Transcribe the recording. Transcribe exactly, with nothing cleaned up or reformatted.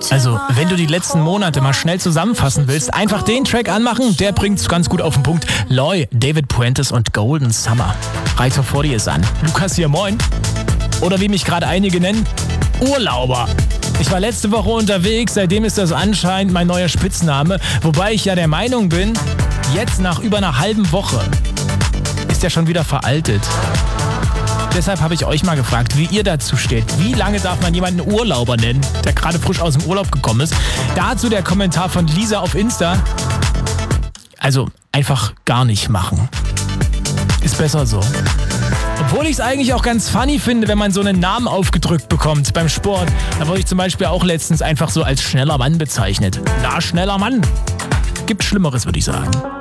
Also, wenn du die letzten Monate mal schnell zusammenfassen willst, einfach den Track anmachen, der bringt's ganz gut auf den Punkt. Loy, David Puentes und Golden Summer. Reiter vor dir ist an. Lukas hier, moin. Oder wie mich gerade einige nennen, Urlauber. Ich war letzte Woche unterwegs, seitdem ist das anscheinend mein neuer Spitzname. Wobei ich ja der Meinung bin, jetzt nach über einer halben Woche ist er schon wieder veraltet. Deshalb habe ich euch mal gefragt, wie ihr dazu steht. Wie lange darf man jemanden Urlauber nennen, der gerade frisch aus dem Urlaub gekommen ist? Dazu der Kommentar von Lisa auf Insta. Also einfach gar nicht machen. Ist besser so. Obwohl ich es eigentlich auch ganz funny finde, wenn man so einen Namen aufgedrückt bekommt beim Sport. Da wurde ich zum Beispiel auch letztens einfach so als schneller Mann bezeichnet. Na, schneller Mann. Gibt Schlimmeres, würde ich sagen.